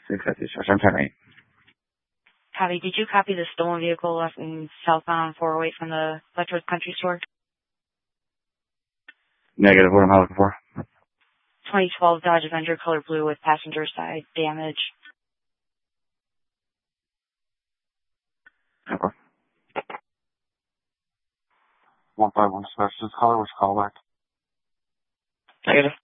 650, I'm trying to. Copy. Did you copy the stolen vehicle left in southbound 408 from the Electric Country Store? Negative. What am I looking for? 2012 Dodge Avenger, color blue with passenger side damage. Okay. 151 dispatch. This caller was callback. Negative.